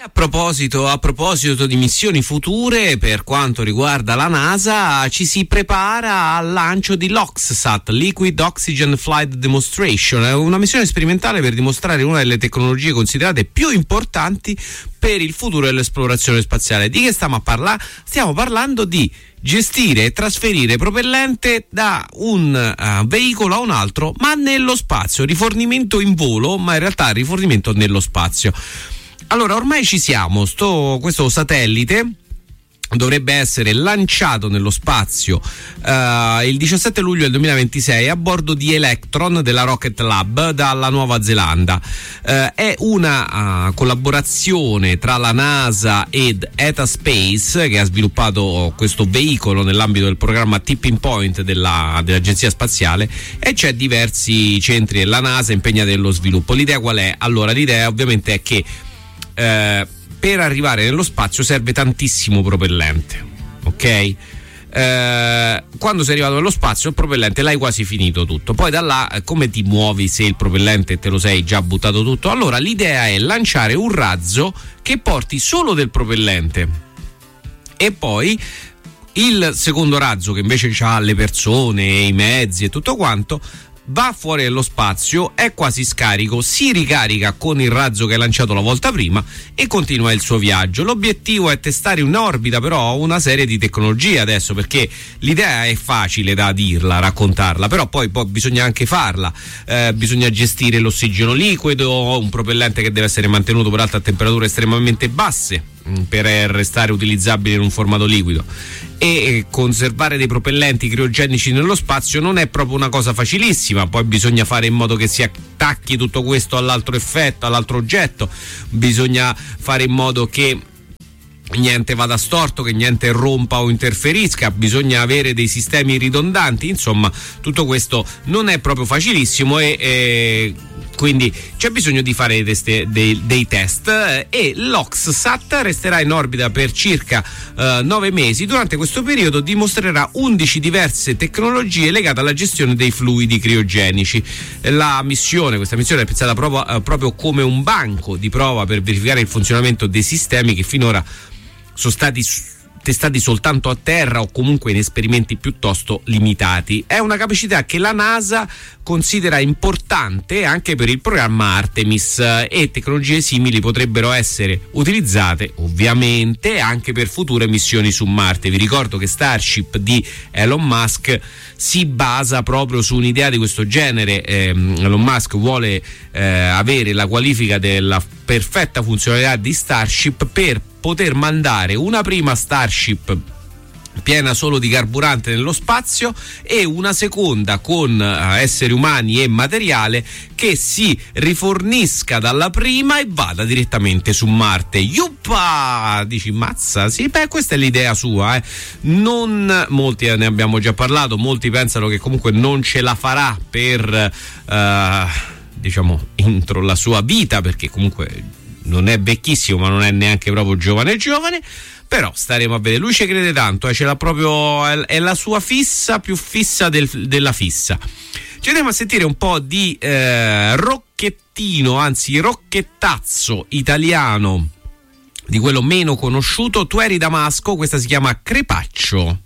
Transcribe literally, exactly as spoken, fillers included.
A proposito, a proposito di missioni future, per quanto riguarda la NASA, ci si prepara al lancio di LOXSAT, Liquid Oxygen Flight Demonstration, è una missione sperimentale per dimostrare una delle tecnologie considerate più importanti per il futuro dell'esplorazione spaziale. Di che stiamo a parlare? Stiamo parlando di gestire e trasferire propellente da un uh, veicolo a un altro, ma nello spazio, rifornimento in volo, ma in realtà rifornimento nello spazio. Allora, ormai ci siamo, sto, questo satellite dovrebbe essere lanciato nello spazio uh, il diciassette luglio del duemilaventisei a bordo di Electron della Rocket Lab dalla Nuova Zelanda. Uh, è una uh, collaborazione tra la NASA ed ETA Space, che ha sviluppato questo veicolo nell'ambito del programma Tipping Point della, dell'Agenzia Spaziale, e c'è diversi centri della NASA impegnati nello sviluppo. L'idea qual è? Allora, l'idea ovviamente è che Eh, per arrivare nello spazio serve tantissimo propellente, ok? Eh, quando sei arrivato nello spazio il propellente l'hai quasi finito tutto, poi da là eh, come ti muovi se il propellente te lo sei già buttato tutto? Allora l'idea è lanciare un razzo che porti solo del propellente, e poi il secondo razzo, che invece ha le persone, i mezzi e tutto quanto, va fuori dallo spazio, è quasi scarico, si ricarica con il razzo che ha lanciato la volta prima e continua il suo viaggio. L'obiettivo è testare in orbita però una serie di tecnologie adesso, perché l'idea è facile da dirla, raccontarla, però poi, poi bisogna anche farla. Eh, bisogna gestire l'ossigeno liquido, un propellente che deve essere mantenuto peraltro a temperature estremamente basse per restare utilizzabile in un formato liquido, e conservare dei propellenti criogenici nello spazio non è proprio una cosa facilissima. Poi bisogna fare in modo che si attacchi tutto questo all'altro effetto, all'altro oggetto, bisogna fare in modo che niente vada storto, che niente rompa o interferisca, bisogna avere dei sistemi ridondanti, insomma tutto questo non è proprio facilissimo, e, e quindi c'è bisogno di fare dei, test, dei, dei test e l'OXSAT resterà in orbita per circa uh, nove mesi. Durante questo periodo dimostrerà undici diverse tecnologie legate alla gestione dei fluidi criogenici. La missione, questa missione è pensata proprio, uh, proprio come un banco di prova per verificare il funzionamento dei sistemi che finora sono stati testati soltanto a terra o comunque in esperimenti piuttosto limitati. È una capacità che la NASA considera importante anche per il programma Artemis, e tecnologie simili potrebbero essere utilizzate ovviamente anche per future missioni su Marte. Vi ricordo che Starship di Elon Musk si basa proprio su un'idea di questo genere. eh, Elon Musk vuole eh, avere la qualifica della perfetta funzionalità di Starship per poter mandare una prima Starship piena solo di carburante nello spazio e una seconda con uh, esseri umani e materiale che si rifornisca dalla prima e vada direttamente su Marte. Yuppa! Dici, mazza, sì, beh, questa è l'idea sua, eh. Non molti, ne abbiamo già parlato, molti pensano che comunque non ce la farà per uh, diciamo entro la sua vita, perché comunque non è vecchissimo ma non è neanche proprio giovane giovane, però staremo a vedere. Lui ci crede tanto, eh, ce l'ha proprio, è, è la sua fissa più fissa del, della fissa. Ci andiamo a sentire un po' di eh, rocchettino, anzi rocchettazzo italiano, di quello meno conosciuto. Tu eri Damasco, questa si chiama Crepaccio.